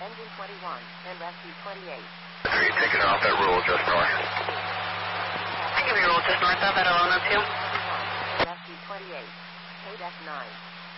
Engine 21, and rescue 28. 3, taking off at Rural just north. Give me Rural just north of at 1102. Rescue 28. KDEC 9.